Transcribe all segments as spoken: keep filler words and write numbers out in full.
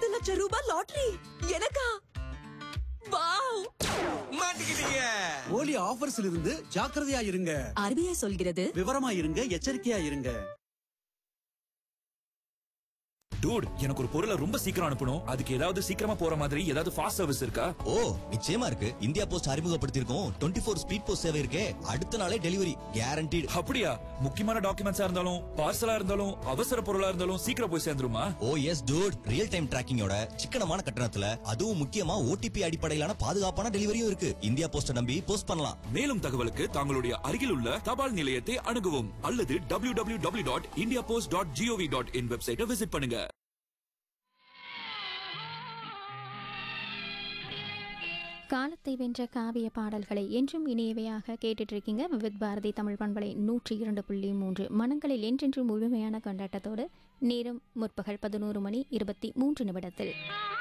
பத்து லட்சம் ரூபாய் லாட்டரி எனக்கா? வாவ்! மாட்டிக்கிட்டீங்க. போலி ஆஃபர்ஸ்ல இருந்து ஜாக்கிரதையா இருங்க. ஆர்பிஐ சொல்கிறது விவரமா இருங்க, எச்சரிக்கையா இருங்க. டூட், எனக்கு ஒரு பொருளை ரொம்ப சீக்கிரம் அனுப்பணும். அதுக்கு ஏதாவது சீக்கிரமா போற மாதிரி ஏதாவது ஃபாஸ்ட் சர்வீஸ் இருக்கா? ஓ, நிச்சயமா இருக்கு. India post அறிமுகப்படுத்தியிருக்கோம் twenty four speed post சேவை இருக்கே. அடுத்த நாளே டெலிவரி கேரண்டீடு. அப்படியா? முக்கியமான டாக்குமெண்ட்ஸா இருந்தாலும் பார்சலா இருந்தாலும் அவசர பொருளா இருந்தாலும் சீக்கிரம் போய் சேர்ந்துருமா? ஓ எஸ் டூட், ரியல் டைம் டிராக்கிங்கோட சிக்கனமான கட்டணத்துல, அதுவும் முக்கியமா ஓடிபி அடிப்படையிலான பாதுகாப்பான டெலிவரியும் இருக்கு. இந்தியா போஸ்ட நம்பி போஸ்ட் பண்ணலாம். மேலும் தகவலுக்கு தங்களுடைய அருகில் உள்ள தபால் நிலையத்தை அணுகவும் அல்லது W W W dot India post dot gov dot in வெப்சைட்டை விசிட் பண்ணுங்க. காலத்தை வென்ற காவிய பாடல்களை என்றும் இணையவையாக கேட்டுட்டு இருக்கீங்க. விவித் பாரதி தமிழ் பண்பலை நூற்றி இரண்டு புள்ளி மூன்று மனங்களில் என்றென்று முழுமையான கொண்டாட்டத்தோடு. நேரம் முற்பகல் பதினோரு மணி இருபத்தி மூன்று நிமிடத்தில்.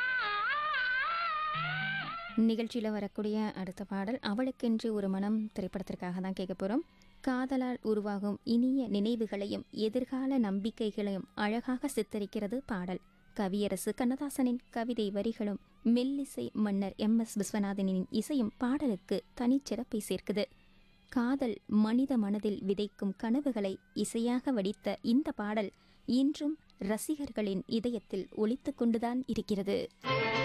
நிகழ்ச்சியில் வரக்கூடிய அடுத்த பாடல் அவளுக்கென்று ஒரு மனம் திரைப்படத்திற்காக தான் கேட்க போகிறோம். காதலால் உருவாகும் இனிய நினைவுகளையும் எதிர்கால நம்பிக்கைகளையும் அழகாக சித்தரிக்கிறது பாடல். கவியரசு கண்ணதாசனின் கவிதை வரிகளும் மெல்லிசை மன்னர் எம் எஸ் விஸ்வநாதனின் இசையும் பாடலுக்கு தனிச்சிறப்பை சேர்க்குது. காதல் மனித மனதில் விதைக்கும் கனவுகளை இசையாக வடித்த இந்த பாடல் இன்றும் ரசிகர்களின் இதயத்தில் ஒலித்து கொண்டுதான் இருக்கிறது.